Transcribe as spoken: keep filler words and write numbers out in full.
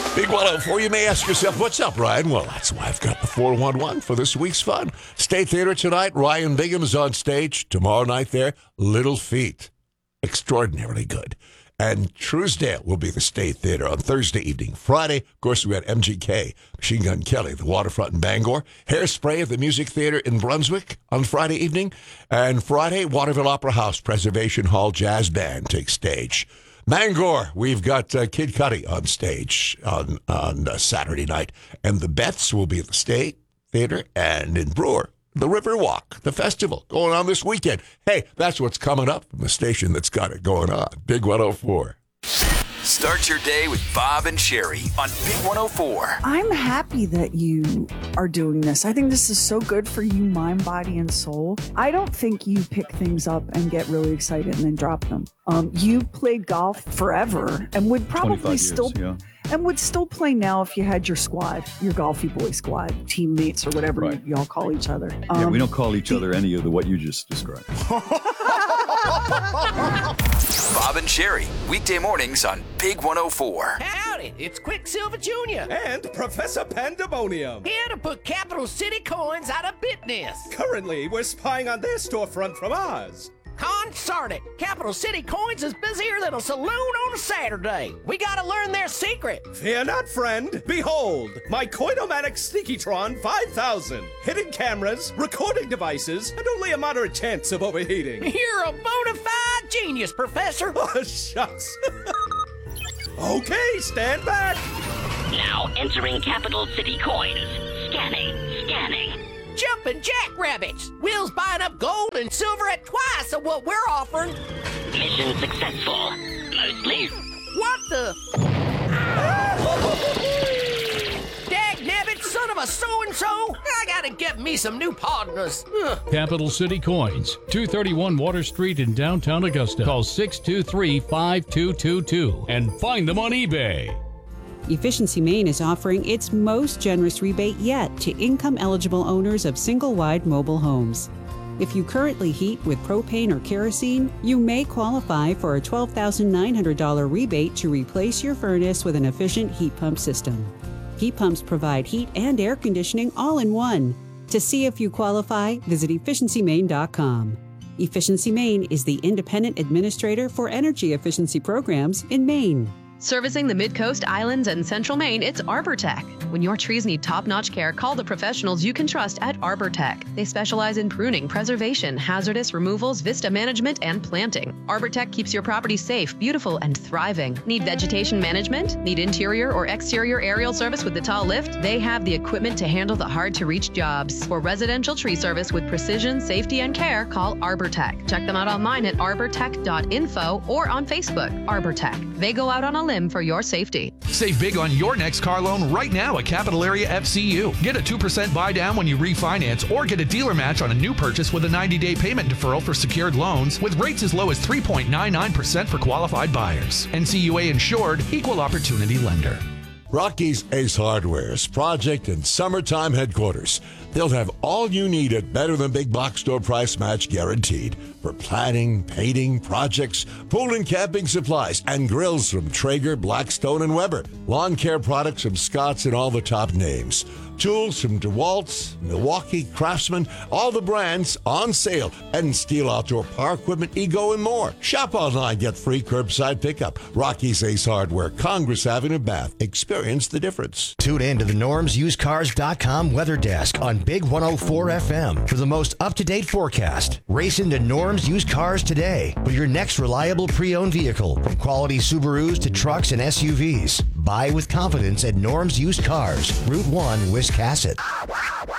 Big one oh four, you may ask yourself, what's up, Ryan? Well, that's why I've got the four one one for this week's fun. State Theater tonight, Ryan Bingham's on stage. Tomorrow night there, Little Feat. Extraordinarily good. And Truesdale will be the State Theater on Thursday evening. Friday, of course, we had M G K, Machine Gun Kelly, the Waterfront in Bangor. Hairspray at the Music Theater in Brunswick on Friday evening. And Friday, Waterville Opera House Preservation Hall Jazz Band takes stage. Bangor, we've got uh, Kid Cudi on stage on, on uh, Saturday night. And the Beths will be at the State Theater, and in Brewer, the Riverwalk, the festival going on this weekend. Hey, that's what's coming up from the station that's got it going on. Big one oh four. Start your day with Bob and Sherry on Big one oh four. I'm happy that you are doing this. I think this is so good for you, mind, body, and soul. I don't think you pick things up and get really excited and then drop them. Um, you played golf forever and would probably years, still yeah. and would still play now if you had your squad, your golfy boy squad, teammates or whatever Right. y'all call each other. Yeah, Um, we don't call each other any of the what you just described. Bob and Sherry, weekday mornings on Big one oh four. Howdy, it's Quicksilver Junior And Professor Pandemonium. Here to put Capital City Coins out of business. Currently, we're spying on their storefront from ours. Consort it. Capital City Coins is busier than a saloon on a Saturday. We gotta learn their secret. Fear not, friend. Behold, my Coinomatic Sneakytron five thousand. Hidden cameras, recording devices, and only a moderate chance of overheating. You're a bona fide genius, Professor. Oh, shucks. Okay, stand back. Now entering Capital City Coins. Scanning, scanning. Jumping jackrabbits. Will's buying up gold and silver at twice of what we're offering. Mission successful. Mostly. What the? Dag-nabbit, son of a so-and-so. I gotta get me some new partners. Ugh. Capital City Coins, two thirty-one Water Street in downtown Augusta. Call six two three, five two two two and find them on eBay. Efficiency Maine is offering its most generous rebate yet to income-eligible owners of single-wide mobile homes. If you currently heat with propane or kerosene, you may qualify for a twelve thousand nine hundred dollars rebate to replace your furnace with an efficient heat pump system. Heat pumps provide heat and air conditioning all in one. To see if you qualify, visit efficiency maine dot com. Efficiency Maine is the independent administrator for energy efficiency programs in Maine. Servicing the Mid-Coast, Islands, and Central Maine, it's ArborTech. When your trees need top-notch care, call the professionals you can trust at ArborTech. They specialize in pruning, preservation, hazardous removals, vista management, and planting. ArborTech keeps your property safe, beautiful, and thriving. Need vegetation management? Need interior or exterior aerial service with the tall lift? They have the equipment to handle the hard-to-reach jobs. For residential tree service with precision, safety, and care, call ArborTech. Check them out online at arbortech dot info or on Facebook. ArborTech. They go out on a limb for your safety. Save big on your next car loan right now at Capital Area F C U. Get a two percent buy down when you refinance or get a dealer match on a new purchase with a ninety-day payment deferral for secured loans with rates as low as three point nine nine percent for qualified buyers. N C U A insured, equal opportunity lender. Rocky's Ace Hardware's project and summertime headquarters. They'll have all you need at better than big box store price match guaranteed for planning, painting, projects, pool and camping supplies, and grills from Traeger, Blackstone, and Weber. Lawn care products from Scotts and all the top names. Tools from DeWalt's, Milwaukee, Craftsman, all the brands on sale. And Steel Outdoor Power Equipment, Ego, and more. Shop online, get free curbside pickup. Rocky's Ace Hardware, Congress Avenue, Bath. Experience the difference. Tune in to the norms used cars dot com weather desk on Big one oh four F M for the most up-to-date forecast. Race into Norms Used Cars today for your next reliable pre-owned vehicle. From quality Subarus to trucks and S U Vs. Buy with confidence at Norms Used Cars, Route one, Wiscasset.